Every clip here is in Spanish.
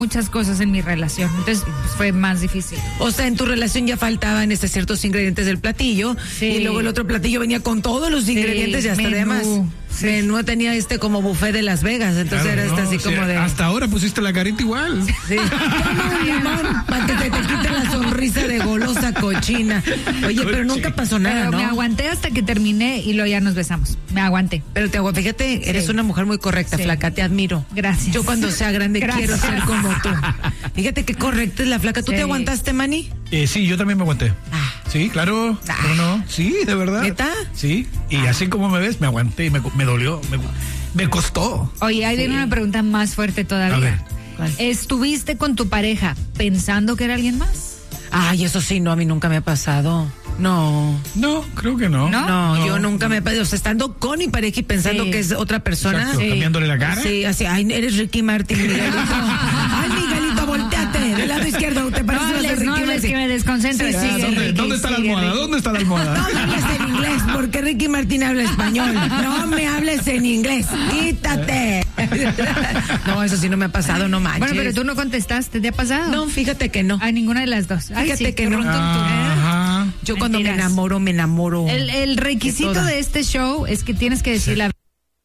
muchas cosas en mi relación, entonces pues, fue más difícil. O sea, en tu relación ya faltaban ciertos ingredientes del platillo, Sí. y luego el otro platillo venía con todos los ingredientes y hasta menú. además Sí. menú tenía como buffet de Las Vegas, entonces Claro, era no, así o sea, como de... Hasta ahora pusiste la carita igual. Sí. Toma un limón para que te quite la sonrisa de golosa cochina. Oye, pero nunca pasó nada, Pero ¿no? me aguanté hasta que terminé y luego ya nos besamos. Me aguanté. Pero fíjate, eres una mujer muy correcta, Sí. flaca, te admiro. Gracias. Yo cuando sea grande Gracias. quiero ser como tú. Fíjate qué correcta es la flaca. ¿Tú Sí. te aguantaste, Manny? Sí, yo también me aguanté. Ah. Sí, claro. ¿Cómo no? Sí, de verdad. ¿Neta? Sí, y así como me ves, me aguanté y me dolió, me costó. Oye, ahí viene una pregunta más fuerte A ver. todavía. ¿Cuál? ¿Estuviste con tu pareja pensando que era alguien más? Ay, eso sí, no, a mí nunca me ha pasado. No. No, creo que no. ¿No? No, yo nunca me he pasado. O sea, estando con mi pareja y pensando Sí. que es otra persona. Exacto, cambiándole la cara. Sí, así, ay, eres Ricky Martin, Miguelito. Ay, Miguelito, volteate. Del lado izquierdo, ¿te pareces a Ricky No hables Martin? que me desconcentro. Sí, Sigue, sí, Ricky, ¿Dónde está la sigue, almohada? Ricky. ¿Dónde está la almohada? No me hables en inglés, porque Ricky Martin habla español. No me hables en inglés. Quítate. No, eso sí no me ha pasado, no manches. Bueno, pero tú no contestaste, ¿te ha pasado? No, fíjate que no. A ninguna de las dos. Ay, Fíjate sí, que no. rum, tum, tum. Ajá. Yo cuando me Mentiras. enamoro. El requisito De toda. de este show es que tienes que decir Sí. la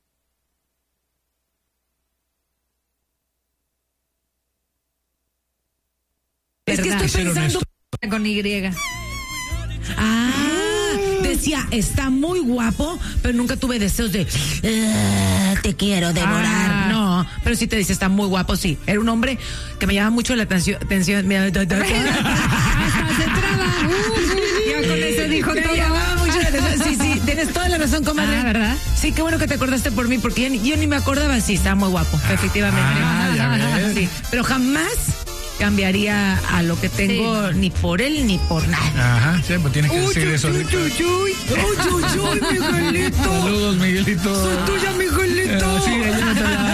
Es que verdad. estoy pensando. Con Y. Decía, está muy guapo, pero nunca tuve deseos de te quiero devorar. Ah. No, pero sí te dice, está muy guapo, sí. Era un hombre que me llama mucho la atención. Ya con eso dijo Me todo. llamaba mucho la atención. Sí, tienes toda la razón, comadre. Ah, ¿verdad? Sí, qué bueno que te acordaste por mí, porque yo ni me acordaba. Sí, está muy guapo, efectivamente. ya ves. Sí, pero jamás cambiaría a lo que tengo ni por él ni por nada. Ajá, sí, pues tienes que decir eso. Uy, Miguelito. Saludos, Miguelito. Soy tuya, mi